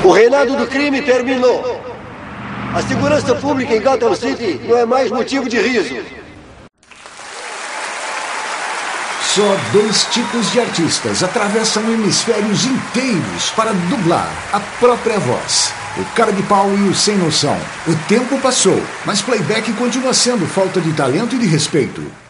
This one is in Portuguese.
O reinado do crime terminou. A segurança pública em Gotham City não é mais motivo de riso. Só 2 tipos de artistas atravessam hemisférios inteiros para dublar a própria voz. O cara de pau e o sem noção. O tempo passou, mas playback continua sendo falta de talento e de respeito.